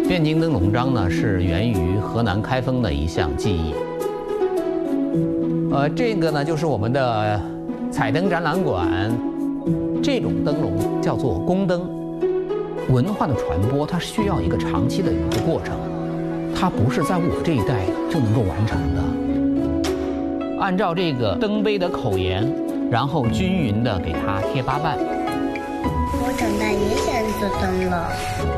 汴京灯笼章呢是源于河南开封的一项技艺。这个呢就是我们的彩灯展览馆，这种灯笼叫做宫灯。文化的传播它需要一个长期的一个过程，它不是在我这一代就能够完成的。按照这个灯杯的口沿，然后均匀的给它贴八瓣。 我长大也想做灯了。